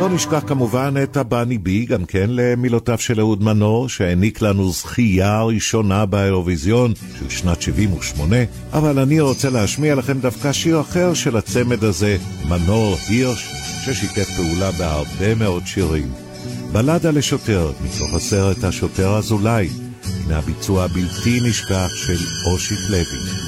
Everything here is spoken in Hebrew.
לא נשכח כמובן את הבאני בי, גם כן למילותיו של אהוד מנור, שהעניק לנו זכייה ראשונה באירוויזיון של שנת 78, אבל אני רוצה להשמיע לכם דווקא שיר אחר של הצמד הזה, מנור הירש, ששיתף פעולה בהרבה מאוד שירים. בלדה לשוטר, מתוך הסרט השוטר אזולאי, הנה הביצוע הבלתי נשכח של אושיק לוי.